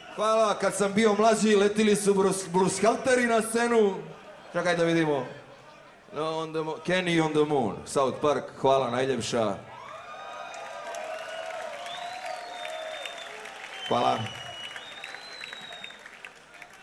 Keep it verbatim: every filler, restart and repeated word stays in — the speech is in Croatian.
Hvala, kad sam bio mlađi letili su Brushalteri na scenu. Čekaj da vidimo. No, on the Kenny on the Moon, South Park, hvala najljepša. Hvala.